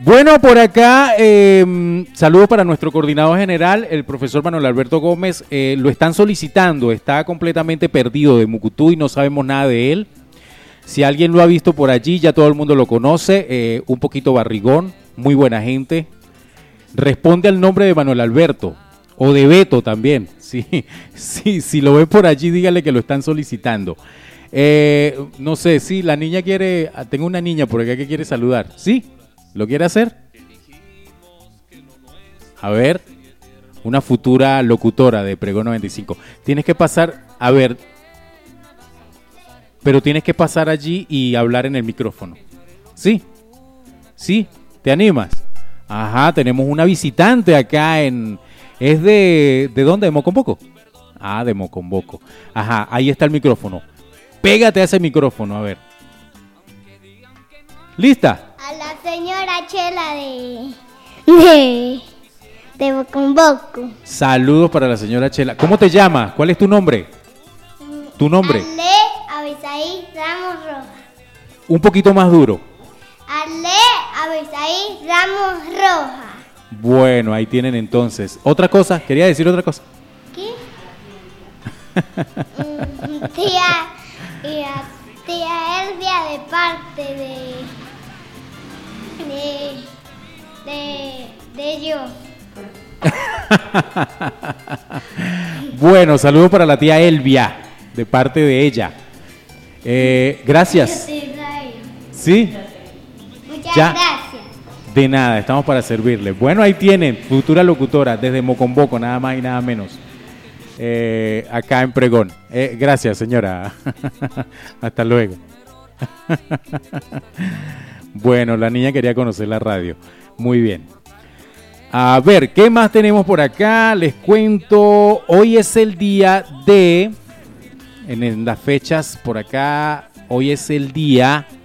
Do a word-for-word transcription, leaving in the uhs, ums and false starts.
Bueno, por acá, eh, saludos para nuestro coordinador general, el profesor Manuel Alberto Gómez. Eh, lo están solicitando, está completamente perdido de Mucutú y no sabemos nada de él. Si alguien lo ha visto por allí, ya todo el mundo lo conoce. Eh, un poquito barrigón, muy buena gente. Responde al nombre de Manuel Alberto o de Beto también. Sí, sí, si lo ven por allí, dígale que lo están solicitando. Eh, no sé, si la niña quiere, tengo una niña por acá que quiere saludar. ¿Sí? ¿Lo quiere hacer? A ver, una futura locutora de Pregón noventa y cinco. Tienes que pasar, a ver, pero tienes que pasar allí y hablar en el micrófono. ¿Sí? ¿Sí? ¿Te animas? Ajá, tenemos una visitante acá en... ¿Es de... ¿De dónde? ¿De Mocomboco? Ah, de Mocomboco. Ajá, ahí está el micrófono. Pégate a ese micrófono, a ver. ¿Lista? A la señora Chela de... De... De Mocomboco. Saludos para la señora Chela. ¿Cómo te llamas? ¿Cuál es tu nombre? ¿Tu nombre? Ale Abisaí Ramos Rojas. Un poquito más duro. Ale Abisaí Ramos Rojas. Bueno, ahí tienen entonces. ¿Otra cosa? ¿Quería decir otra cosa? ¿Qué? Mm, tía, tía, tía Elvia de parte de, de, de, de yo. Bueno, saludos para la tía Elvia, de parte de ella. Eh, gracias. ¿Sí? Muchas Ya. gracias. De nada, estamos para servirle. Bueno, ahí tienen, futura locutora, desde Mocomboco, nada más y nada menos. Eh, acá en Pregón. Eh, gracias, señora. Hasta luego. Bueno, la niña quería conocer la radio. Muy bien. A ver, ¿qué más tenemos por acá? Les cuento, hoy es el día de, en, en las fechas por acá, hoy es el día